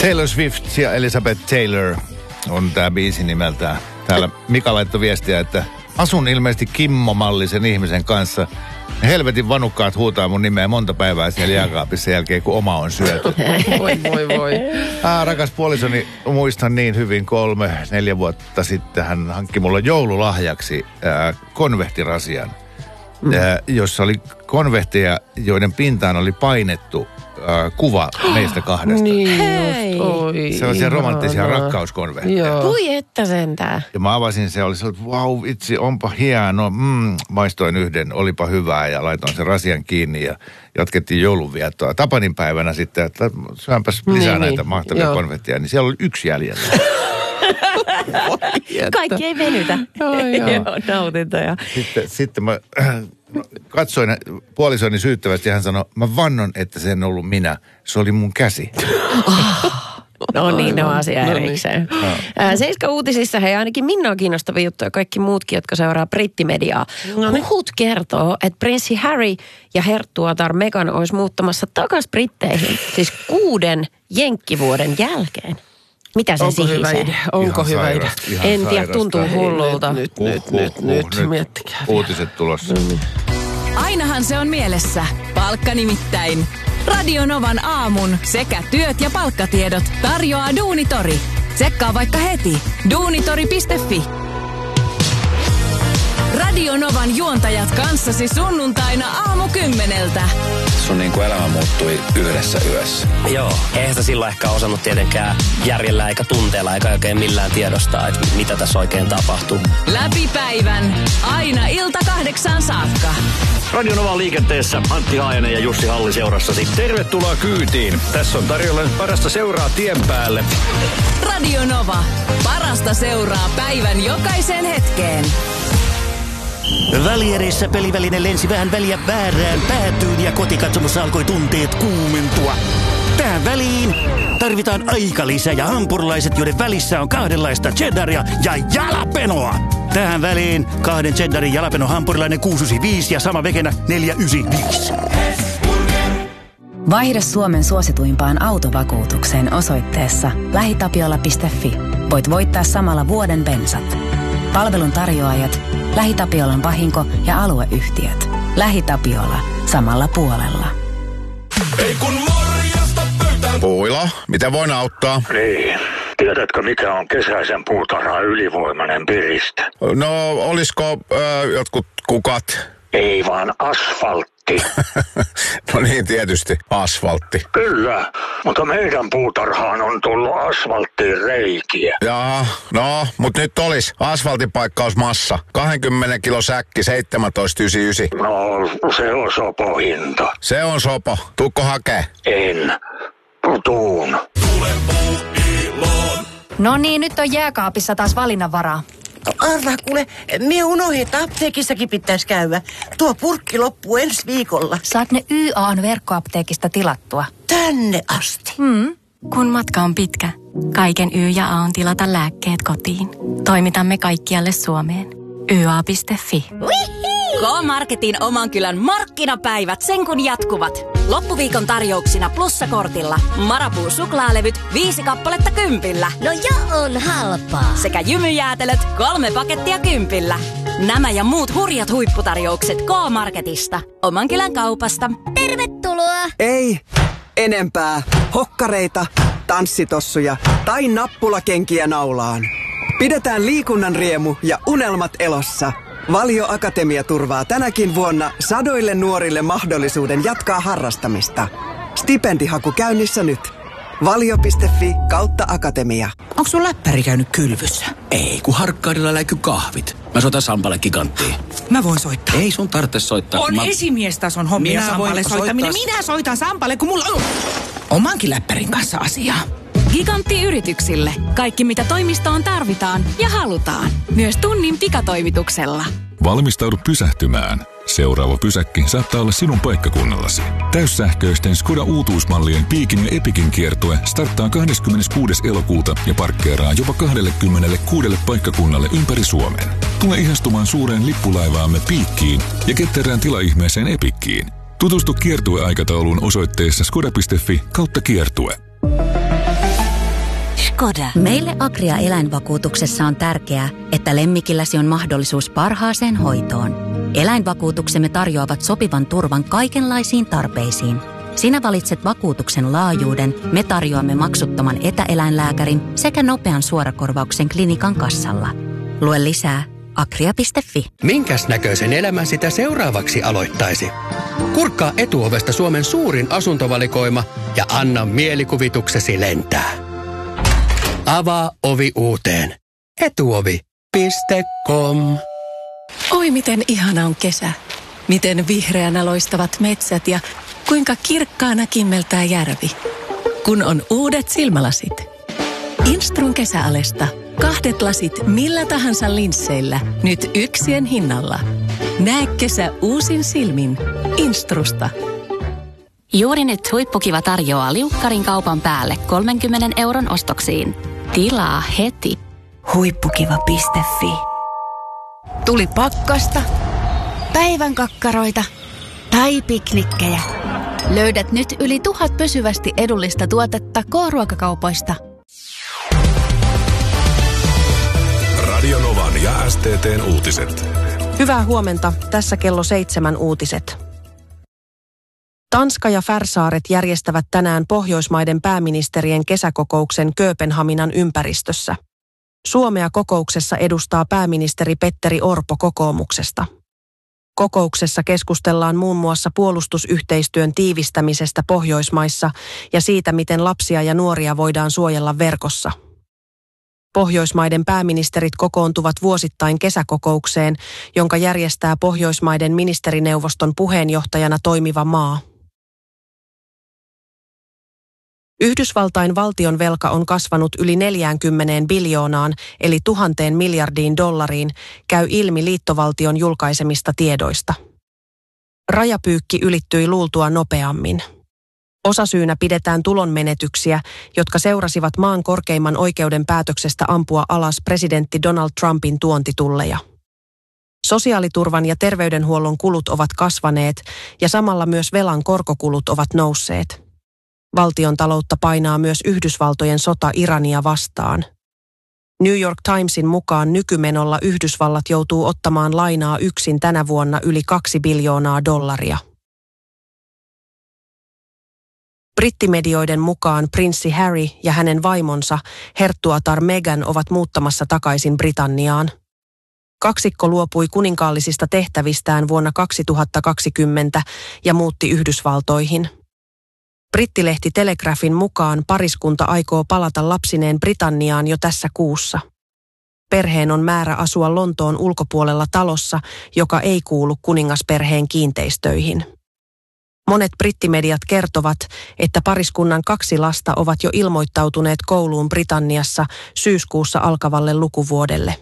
Taylor Swift ja Elizabeth Taylor on tää biisi nimeltään. Täällä Mika laittoi viestiä, että asun ilmeisesti Kimmo-mallisen ihmisen kanssa. Helvetin vanukkaat huutaa mun nimeä monta päivää siellä jääkaapissa jälkeen, kun oma on syöty. Voi. Rakas puolisoni, muistan niin hyvin 3-4 vuotta sitten hän hankki mulle joululahjaksi konvehtirasian, jossa oli konvehteja, joiden pintaan oli painettu kuva meistä kahdesta. Niin, sellaisia romanttisia rakkauskonvehteja. Voi että sentään. Ja mä avasin se, oli sellainen, vau, vitsi, onpa hieno. Maistoin yhden, olipa hyvää ja laitoin sen rasian kiinni ja jatkettiin joulunviettoa. Tapanin päivänä sitten, että syönpäs lisää näitä mahtavia konvehteja, niin siellä oli 1 jäljellä. Kaikki ei venytä. Joo, nautintoja. Sitten mä katsoin puolisoni syyttävästi ja hän sanoi, mä vannon, että se en ollut minä. Se oli mun käsi. No niin, ne on asia erikseen. Seiska uutisissa, hei ainakin Minna on kiinnostavia juttuja, kaikki muutkin, jotka seuraa brittimediaa. Huhut kertoo, että prinssi Harry ja herttuatar Meghan olisi muuttamassa takaisin Britteihin, siis 6 jenkkivuoden jälkeen. Mitä se sihisee? Onko hyvä idea? En tiedä, tuntuu hullulta. Nyt, miettikää. Uutiset tulossa. Ainahan se on mielessä. Palkka nimittäin. Radio Novan aamun sekä työt ja palkkatiedot tarjoaa Duunitori. Tsekkaa vaikka heti duunitori.fi. Radio Novan juontajat kanssasi sunnuntaina aamu 10:00. Sun elämä muuttui yhdessä yössä. Joo, eihän sitä silloin ehkä osannut tietenkään järjellä eikä tunteella eikä oikein millään tiedostaa, että mitä tässä oikein tapahtuu. Läpi päivän, aina ilta 8 saakka. Radio Nova liikenteessä Antti Haajanen ja Jussi Halli seurassasi. Tervetuloa kyytiin. Tässä on tarjolla parasta seuraa tien päälle. Radio Nova, parasta seuraa päivän jokaiseen hetkeen. Väliereissä peliväline lensi vähän väliä väärään päätyyn ja kotikatsomossa alkoi tunteet kuumentua. Tähän väliin tarvitaan aikalisä ja hampurilaiset, joiden välissä on 2 cheddaria ja jalapenoa. Tähän väliin 2 cheddarin jalapeno hampurilainen 695 ja sama vegenä 495. Vaihda Suomen suosituimpaan autovakuutukseen osoitteessa lähitapiola.fi. Voit voittaa samalla vuoden bensat. Palvelun tarjoajat, LähiTapiolan vahinko- ja alueyhtiöt. LähiTapiola. Samalla puolella. Ei kun morjesta pöytään. Puila, miten voin auttaa? Niin. Tiedätkö, mikä on kesäisen puutarhan ylivoimainen piriste? No, olisiko jotkut kukat? Ei vaan asfaltti. No niin, tietysti. Asfaltti. Kyllä, mutta meidän puutarhaan on tullut asfalttiin reikiä. Jaa, no, mutta nyt olisi asfaltipaikkausmassa. 20 kilo säkki, 17,99. No, se on sopo hinta. Se on sopo. Tuukko hakee? En. Tuun. No niin, nyt on jääkaapissa taas valinnanvaraa. Arvaa kuule, mie unohdin, että apteekissakin pitäisi käydä. Tuo purkki loppuu ensi viikolla. Saat ne YA:n verkkoapteekista tilattua. Tänne asti? Kun matka on pitkä, kaiken Y ja A on tilata lääkkeet kotiin. Toimitamme kaikkialle Suomeen. YA.fi. K-Marketin oman kylän markkinapäivät sen kun jatkuvat. Loppuviikon tarjouksina plussakortilla. Marabou suklaalevyt 5 kappaletta 10. No jo on halpaa. Sekä jymyjäätelöt 3 pakettia 10. Nämä ja muut hurjat huipputarjoukset K-Marketista. Oman kylän kaupasta. Tervetuloa. Ei enempää hokkareita, tanssitossuja tai nappulakenkiä naulaan. Pidetään liikunnan riemu ja unelmat elossa. Valio Akatemia turvaa tänäkin vuonna sadoille nuorille mahdollisuuden jatkaa harrastamista. Stipendihaku käynnissä nyt. Valio.fi/akatemia. Onko sun läppäri käynyt kylvyssä? Ei, kun Harkkaadilla läikky kahvit. Mä soitan Sampalle Giganttiin. Mä voin soittaa. Ei sun tarvitse soittaa. On esimiestason hommia Sampalle soittaminen. Minä soitan Sampalle, kun mulla on omankin läppärin kanssa asiaa. Gigantti-yrityksille. Kaikki mitä toimistoon tarvitaan ja halutaan. Myös tunnin pikatoimituksella. Valmistaudu pysähtymään. Seuraava pysäkki saattaa olla sinun paikkakunnallasi. Täyssähköisten Skoda uutuusmallien Piikin ja Epikin kiertue starttaa 26. elokuuta ja parkkeeraa jopa 26 paikkakunnalle ympäri Suomen. Tule ihastumaan suureen lippulaivaamme Piikkiin ja ketterään tilaihmeeseen Epikkiin. Tutustu kiertueaikatauluun osoitteessa skoda.fi/kiertue. Skoda. Meille Agria eläinvakuutuksessa on tärkeää, että lemmikilläsi on mahdollisuus parhaaseen hoitoon. Eläinvakuutuksemme tarjoavat sopivan turvan kaikenlaisiin tarpeisiin. Sinä valitset vakuutuksen laajuuden, me tarjoamme maksuttoman etäeläinlääkärin sekä nopean suorakorvauksen klinikan kassalla. Lue lisää agria.fi. Minkäs näköisen elämän sitä seuraavaksi aloittaisi? Kurkkaa Etuovesta Suomen suurin asuntovalikoima ja anna mielikuvituksesi lentää. Avaa ovi uuteen. Etuovi.com. Oi miten ihana on kesä. Miten vihreänä loistavat metsät ja kuinka kirkkaana kimmeltää järvi. Kun on uudet silmälasit. Instrun kesäalesta. 2 lasit millä tahansa linsseillä. Nyt 1 hinnalla. Näe kesä uusin silmin. Instrusta. Juuri nyt Huippukiva tarjoaa liukkarin kaupan päälle 30 € ostoksiin. Tilaa heti. Huippukiva.fi. Tuli pakkasta, päivän kakkaroita tai piknikkejä. Löydät nyt yli 1000 pysyvästi edullista tuotetta K-ruokakaupoista. Radio Novan ja STT:n uutiset. Hyvää huomenta, tässä kello 7 uutiset. Tanska ja Färsaaret järjestävät tänään Pohjoismaiden pääministerien kesäkokouksen Kööpenhaminan ympäristössä. Suomea kokouksessa edustaa pääministeri Petteri Orpo kokoomuksesta. Kokouksessa keskustellaan muun muassa puolustusyhteistyön tiivistämisestä Pohjoismaissa ja siitä, miten lapsia ja nuoria voidaan suojella verkossa. Pohjoismaiden pääministerit kokoontuvat vuosittain kesäkokoukseen, jonka järjestää Pohjoismaiden ministerineuvoston puheenjohtajana toimiva maa. Yhdysvaltain valtionvelka on kasvanut yli 40 biljoonaan eli 1000 miljardiin dollariin, käy ilmi liittovaltion julkaisemista tiedoista. Rajapyykki ylittyi luultua nopeammin. Osasyynä pidetään tulonmenetyksiä, jotka seurasivat maan korkeimman oikeuden päätöksestä ampua alas presidentti Donald Trumpin tuontitulleja. Sosiaaliturvan ja terveydenhuollon kulut ovat kasvaneet ja samalla myös velan korkokulut ovat nousseet. Valtion taloutta painaa myös Yhdysvaltojen sota Irania vastaan. New York Timesin mukaan nykymenolla Yhdysvallat joutuu ottamaan lainaa yksin tänä vuonna yli 2 biljoonaa dollaria. Brittimedioiden mukaan prinssi Harry ja hänen vaimonsa herttuatar Meghan ovat muuttamassa takaisin Britanniaan. Kaksikko luopui kuninkaallisista tehtävistään vuonna 2020 ja muutti Yhdysvaltoihin. Brittilehti Telegraphin mukaan pariskunta aikoo palata lapsineen Britanniaan jo tässä kuussa. Perheen on määrä asua Lontoon ulkopuolella talossa, joka ei kuulu kuningasperheen kiinteistöihin. Monet brittimediat kertovat, että pariskunnan 2 lasta ovat jo ilmoittautuneet kouluun Britanniassa syyskuussa alkavalle lukuvuodelle.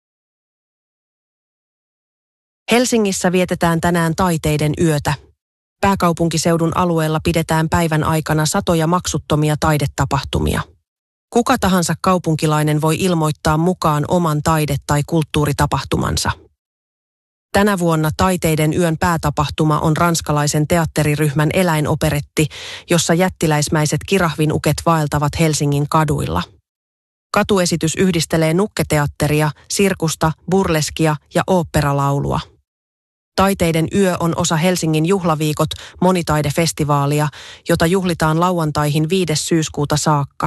Helsingissä vietetään tänään taiteiden yötä. Pääkaupunkiseudun alueella pidetään päivän aikana satoja maksuttomia taidetapahtumia. Kuka tahansa kaupunkilainen voi ilmoittaa mukaan oman taide- tai kulttuuritapahtumansa. Tänä vuonna taiteiden yön päätapahtuma on ranskalaisen teatteriryhmän eläinoperetti, jossa jättiläismäiset kirahvinuket vaeltavat Helsingin kaduilla. Katuesitys yhdistelee nukketeatteria, sirkusta, burleskia ja oopperalaulua. Taiteiden yö on osa Helsingin juhlaviikot monitaidefestivaalia, jota juhlitaan lauantaihin 5. syyskuuta saakka.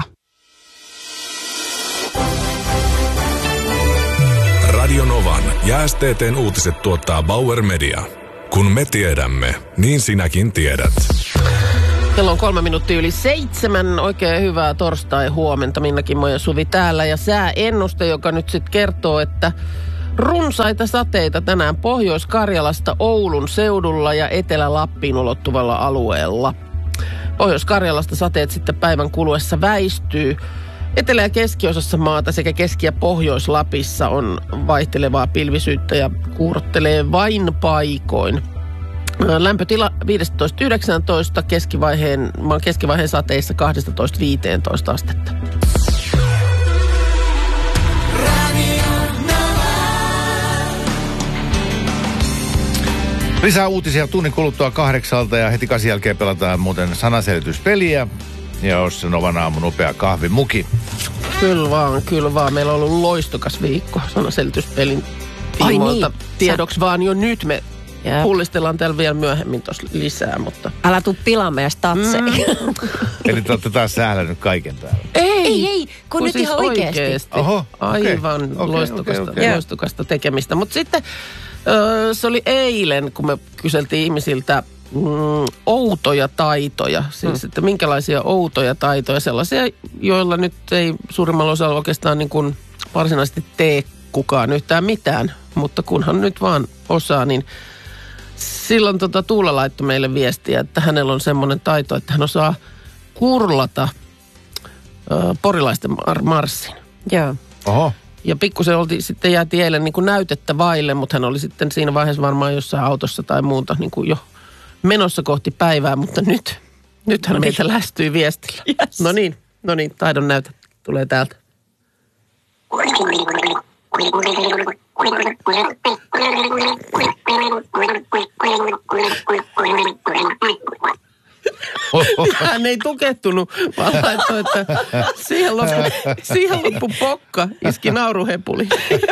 Radio Novan ja STT:n uutiset tuottaa Bauer Media. Kun me tiedämme, niin sinäkin tiedät. Kello on 3 minuuttia yli 7. Oikein hyvää torstai-huomenta. Minna Kimmo ja Suvi täällä. Ja sääennuste, joka nyt sitten kertoo, että runsaita sateita tänään Pohjois-Karjalasta Oulun seudulla ja Etelä-Lappiin ulottuvalla alueella. Pohjois-Karjalasta sateet sitten päivän kuluessa väistyy. Etelä- ja keskiosassa maata sekä Keski- ja Pohjois-Lapissa on vaihtelevaa pilvisyyttä ja kuurottelee vain paikoin. Lämpötila 15-19, keskivaiheen sateissa 12-15 astetta. Lisää uutisia tunnin kuluttua 8 ja heti 8 jälkeen pelataan muuten sanaselityspeliä. Ja jos se Novan aamun nopea kahvimuki. Kyllä vaan. Meillä on ollut loistokas viikko sanaselityspelin tiimoilta. niin. Tiedoksi vaan jo nyt me pullistellaan täällä vielä myöhemmin tuossa lisää, mutta... Älä tuu pilaamaan meidän statseja. Eli te olette taas sählännyt kaiken täällä. Ei, kun nyt siis ihan oikeasti. Oho, aivan loistokasta tekemistä. Mutta sitten se oli eilen, kun me kyseltiin ihmisiltä outoja taitoja. Siis, että minkälaisia outoja taitoja, sellaisia, joilla nyt ei suurimmalla osalla oikeastaan niin kuin varsinaisesti tee kukaan yhtään mitään. Mutta kunhan nyt vaan osaa, niin silloin Tuula laittoi meille viestiä, että hänellä on semmoinen taito, että hän osaa kurlata porilaisten marssin. Joo. Oho. Ja pikkusen sitten jäätiin eilen niin kuin näytettä vaille, mutta hän oli sitten siinä vaiheessa varmaan jossain autossa tai muuta niin kuin jo menossa kohti päivää, mutta nyt hän meitä lähestyi viestillä. Yes. No niin, taidon näytä tulee täältä. Hän ei tukehtunut, vaan laittoi, että siihen loppu pokka, iski nauruhepuli.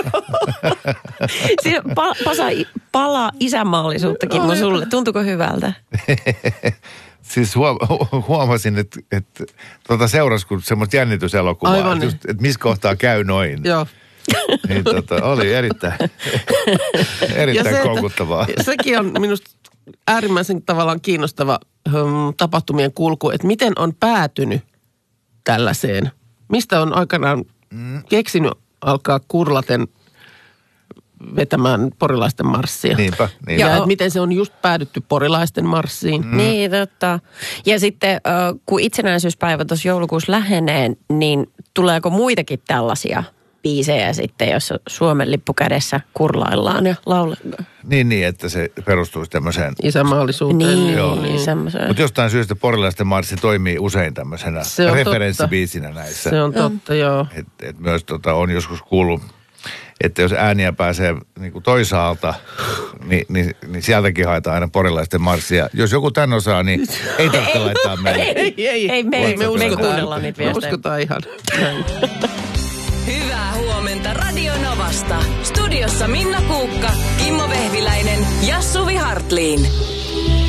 Siinä palaa isänmaallisuuttakin mun sulle. Tuntuuko hyvältä? Siis huomasin, että seurasi kun semmoista jännityselokuvaa, että missä kohtaa käy noin. Joo. Niin oli erittäin koukuttavaa. Sekin on minusta äärimmäisen tavallaan kiinnostava tapahtumien kulku, että miten on päätynyt tällaiseen. Mistä on aikanaan keksinyt alkaa kurlaten vetämään porilaisten marssia. Niinpä. Ja miten se on just päädytty porilaisten marssiin. Niin, totta. Ja sitten kun itsenäisyyspäivä tuossa joulukuussa lähenee, niin tuleeko muitakin tällaisia biisejä sitten, jos Suomen lippu kädessä kurlaillaan ja lauletaan? Niin, että se perustuisi tämmöiseen isänmaallisuuteen. Niin semmoiseen. Mutta jostain syystä porilaisten marssi toimii usein tämmöisenä referenssibiisinä näissä. Se on totta, joo. Et myös on joskus kuullut, että jos ääniä pääsee niinku toisaalta, niin sieltäkin haetaan aina porilaisten marssia. Jos joku tän osaa, niin ei tarvitse laittaa meille. Ei me kuunnellaan niitä viestejä. Me uskotaan ihan. Hyvää huomenta Radio Novasta. Studiossa Minna Kuukka, Kimmo Vehviläinen ja Suvi Hartliin.